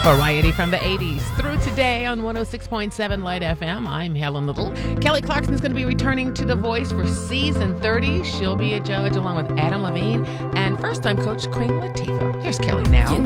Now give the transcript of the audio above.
Variety from the 80s through today on 106.7 Light FM. I'm Helen Little. Kelly Clarkson's going to be returning to The Voice for season 30. She'll be a judge along with Adam Levine and first-time coach Queen Latifah. Here's Kelly now.